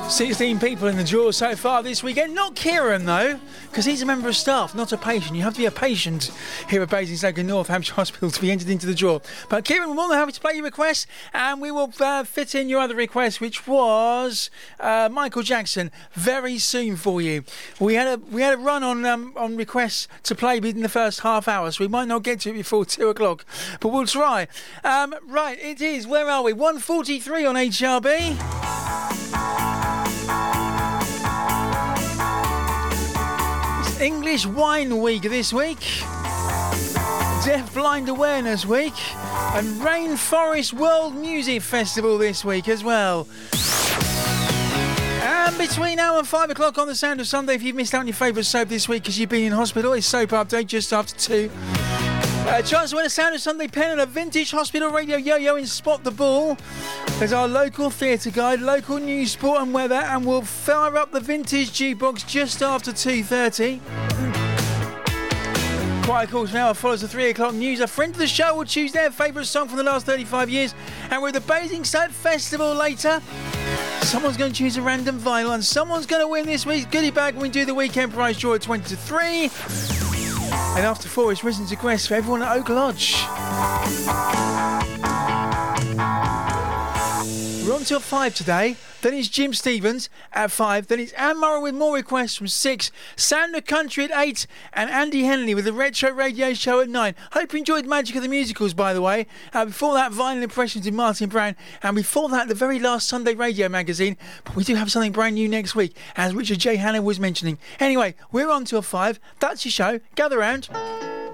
16 people in the draw so far this weekend. Not Kieran, though, because he's a member of staff, not a patient. You have to be a patient here at Basingstoke and North Hampshire Hospital to be entered into the draw. But Kieran, we're more than happy to play your request, and we will fit in your other request, which was Michael Jackson, very soon for you. We had a run on requests to play within the first half hour, so we might not get to it before 2 o'clock, but we'll try. Right, it is, where are we? 1:43 on HRB. English Wine Week this week, Deaf Blind Awareness Week, and Rainforest World Music Festival this week as well. And between now and 5 o'clock on the Sound of Sunday, if you've missed out on your favourite soap this week because you've been in hospital, it's Soap Update just after 2. Chance to win a Sound of Sunday pen and a vintage hospital radio yo-yo in Spot the Ball. There's our local theatre guide, local news, sport and weather, and we'll fire up the vintage jukebox just after 2:30. Quiet Course now follows the 3 o'clock news. A friend of the show will choose their favourite song from the last 35 years. And with the Basingstoke Festival later, someone's going to choose a random vinyl and someone's going to win this week's goodie bag when we do the weekend prize draw at 20 to 3. And after 4, it's risen to quest for everyone at Oak Lodge. We're on till 5 today. Then it's Jim Stevens at 5. Then it's Anne Murray with more requests from 6. Sound of Country at 8. And Andy Henley with the Retro Radio Show at 9. Hope you enjoyed Magic of the Musicals, by the way. Before that, Vinyl Impressions with Martin Brown. And before that, the very last Sunday Radio magazine. But we do have something brand new next week, as Richard J. Hanna was mentioning. Anyway, we're on till 5. That's your show. Gather round.